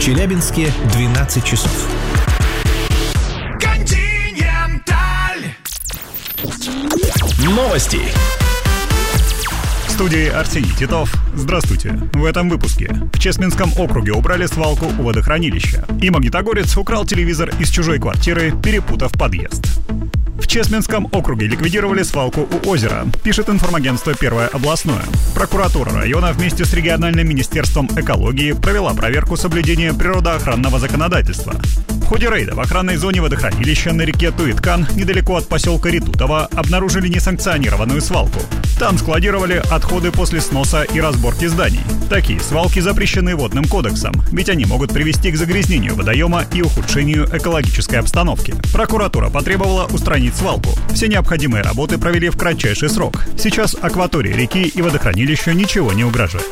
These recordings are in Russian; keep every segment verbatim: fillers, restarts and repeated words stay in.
Челябинске двенадцать часов. Континенталь. Новости. В студии Арсений Титов. Здравствуйте. В этом выпуске. В Чесменском округе убрали свалку у водохранилища. И магнитогорец украл телевизор из чужой квартиры, перепутав подъезд. В Чесменском округе ликвидировали свалку у озера, пишет информагентство «Первое областное». Прокуратура района вместе с региональным министерством экологии провела проверку соблюдения природоохранного законодательства. В ходе рейда в охранной зоне водохранилища на реке Туиткан, недалеко от поселка Ритутово, обнаружили несанкционированную свалку. Там складировали отходы после сноса и разборки зданий. Такие свалки запрещены водным кодексом, ведь они могут привести к загрязнению водоема и ухудшению экологической обстановки. Прокуратура потребовала устранить свалку. Все необходимые работы провели в кратчайший срок. Сейчас акватории реки и водохранилищу ничего не угрожает.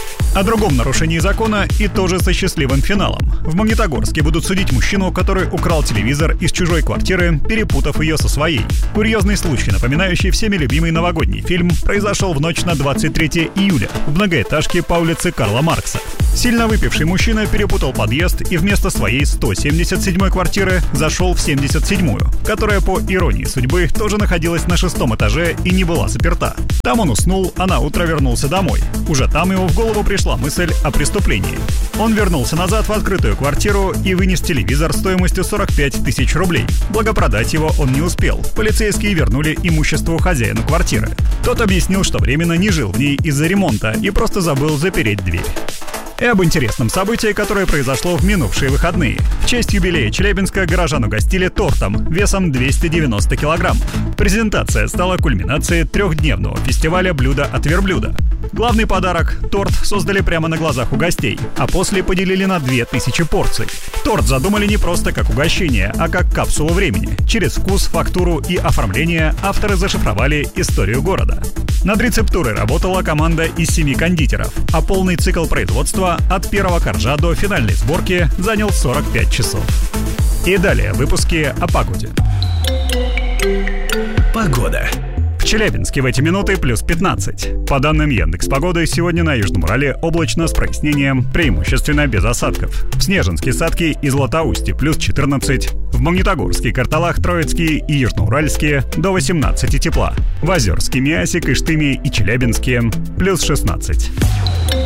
О другом нарушении закона и тоже со счастливым финалом. В Магнитогорске будут судить мужчину, который украл телевизор из чужой квартиры, перепутав ее со своей. Курьезный случай, напоминающий всеми любимый новогодний фильм, произошел в ночь на двадцать третье июля в многоэтажке по улице Карла Маркса. Сильно выпивший мужчина перепутал подъезд и вместо своей сто семьдесят седьмой квартиры зашел в семьдесят седьмую, которая, по иронии судьбы, тоже находилась на шестом этаже и не была заперта. Там он уснул, а на утро вернулся домой. Уже там ему в голову пришла мысль о преступлении. Он вернулся назад в открытую квартиру и вынес телевизор стоимостью сорок пять тысяч рублей. Благо продать его он не успел. Полицейские вернули имущество хозяину квартиры. Тот объяснил, что временно не жил в ней из-за ремонта и просто забыл запереть дверь. И об интересном событии, которое произошло в минувшие выходные. В честь юбилея Челябинска горожан угостили тортом весом двести девяносто килограмм. Презентация стала кульминацией трехдневного фестиваля «Блюдо от верблюда». Главный подарок – торт создали прямо на глазах у гостей, а после поделили на две тысячи порций. Торт задумали не просто как угощение, а как капсулу времени. Через вкус, фактуру и оформление авторы зашифровали историю города. Над рецептурой работала команда из семи кондитеров, а полный цикл производства от первого коржа до финальной сборки занял сорок пять часов. И далее выпуски о погоде. Погода. В Челябинске в эти минуты плюс пятнадцать. По данным Яндекс.Погоды, сегодня на Южном Урале облачно с прояснением, преимущественно без осадков. В Снежинске, Садке и Златоусте плюс четырнадцать. В Магнитогорске, Карталах, Троицкие и Южноуральске до восемнадцати тепла. В Озерске, Миасе, Кыштыме и Челябинске плюс шестнадцать.